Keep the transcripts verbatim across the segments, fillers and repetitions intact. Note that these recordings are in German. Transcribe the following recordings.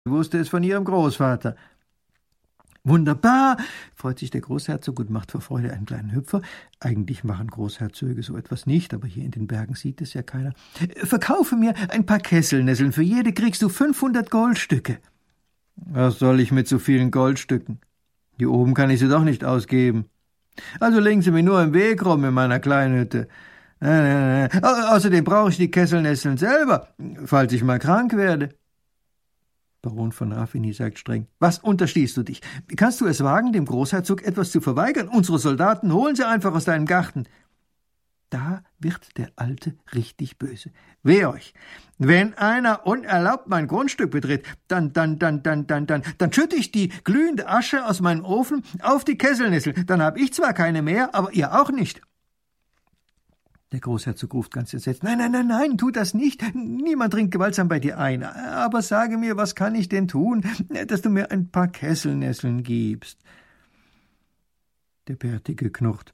wusste es von ihrem Großvater. »Wunderbar«, freut sich der Großherzog und macht vor Freude einen kleinen Hüpfer. Eigentlich machen Großherzöge so etwas nicht, aber hier in den Bergen sieht es ja keiner. »Verkaufe mir ein paar Kesselnesseln, für jede kriegst du fünfhundert Goldstücke.« »Was soll ich mit so vielen Goldstücken? Hier oben kann ich sie doch nicht ausgeben. Also legen Sie mir nur im Weg rum in meiner kleinen Hütte. Nein, nein, nein. Au- außerdem brauche ich die Kesselnesseln selber, falls ich mal krank werde.« Baron von Raffinis sagt streng: »Was unterstehst du dich? Kannst du es wagen, dem Großherzog etwas zu verweigern? Unsere Soldaten holen sie einfach aus deinem Garten.« Da wird der Alte richtig böse. »Weh euch! Wenn einer unerlaubt mein Grundstück betritt, dann, dann, dann, dann, dann, dann, dann schütte ich die glühende Asche aus meinem Ofen auf die Kesselnessel. Dann habe ich zwar keine mehr, aber ihr auch nicht.« Der Großherzog ruft ganz entsetzt: »Nein, nein, nein, nein, tu das nicht. Niemand dringt gewaltsam bei dir ein. Aber sage mir, was kann ich denn tun, dass du mir ein paar Kesselnesseln gibst?« Der Bärtige knurrt: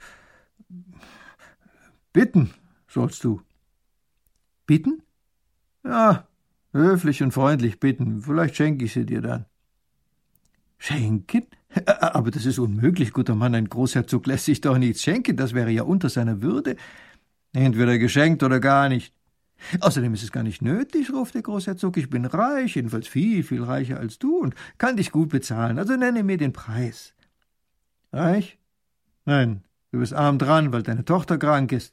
»Bitten sollst du.« »Bitten?« »Ja, höflich und freundlich bitten. Vielleicht schenke ich sie dir dann.« »Schenken? Aber das ist unmöglich, guter Mann. Ein Großherzog lässt sich doch nichts schenken. Das wäre ja unter seiner Würde. Entweder geschenkt oder gar nicht. Außerdem ist es gar nicht nötig«, ruft der Großherzog. »Ich bin reich, jedenfalls viel, viel reicher als du und kann dich gut bezahlen. Also nenne mir den Preis.« »Reich? Nein, du bist arm dran, weil deine Tochter krank ist.«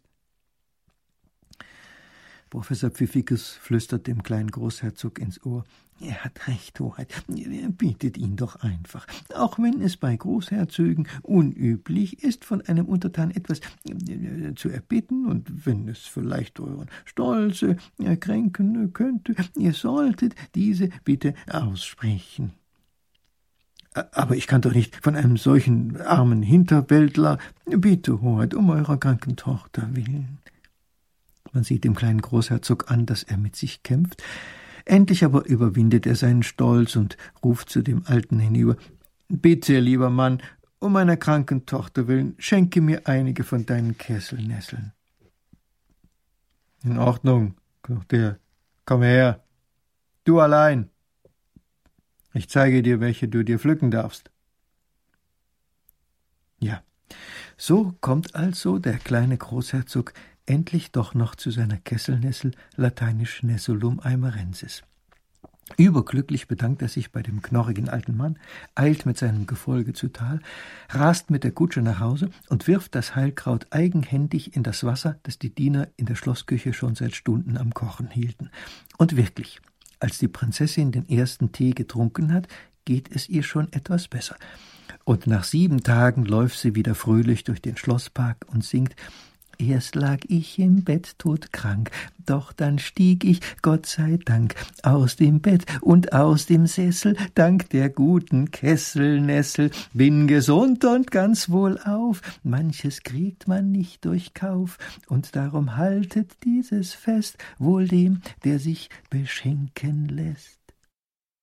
Professor Pfiffikus flüstert dem kleinen Großherzog ins Ohr: »Er hat recht, Hoheit. Bittet ihn doch einfach. Auch wenn es bei Großherzögen unüblich ist, von einem Untertan etwas zu erbitten, und wenn es vielleicht euren Stolz kränken könnte, ihr solltet diese Bitte aussprechen.« »Aber ich kann doch nicht von einem solchen armen Hinterwäldler.« »Bitte, Hoheit, um eurer kranken Tochter willen.« Man sieht dem kleinen Großherzog an, dass er mit sich kämpft. Endlich aber überwindet er seinen Stolz und ruft zu dem Alten hinüber: »Bitte, lieber Mann, um meiner kranken Tochter willen, schenke mir einige von deinen Kesselnesseln.« »In Ordnung«, knurrt er. »Komm her, du allein. Ich zeige dir, welche du dir pflücken darfst.« Ja, so kommt also der kleine Großherzog endlich doch noch zu seiner Kesselnessel, lateinisch Nessulum aimarensis. Überglücklich bedankt er sich bei dem knorrigen alten Mann, eilt mit seinem Gefolge zu Tal, rast mit der Kutsche nach Hause und wirft das Heilkraut eigenhändig in das Wasser, das die Diener in der Schlossküche schon seit Stunden am Kochen hielten. Und wirklich, als die Prinzessin den ersten Tee getrunken hat, geht es ihr schon etwas besser. Und nach sieben Tagen läuft sie wieder fröhlich durch den Schlosspark und singt: »Erst lag ich im Bett todkrank, doch dann stieg ich, Gott sei Dank, aus dem Bett und aus dem Sessel, dank der guten Kesselnessel, bin gesund und ganz wohlauf, manches kriegt man nicht durch Kauf, und darum haltet dieses Fest wohl dem, der sich beschenken lässt.«